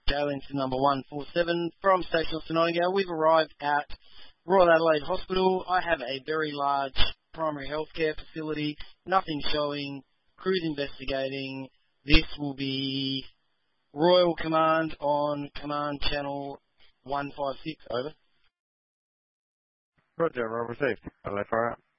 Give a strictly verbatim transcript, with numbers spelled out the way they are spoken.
Jalen to number one four seven from Station of St Nightingale. We've arrived at Royal Adelaide Hospital. I have a very large primary healthcare facility. Nothing showing. Crews investigating. This will be Royal Command on Command Channel one five six. Over. Roger, well received. Adelaide Fire out.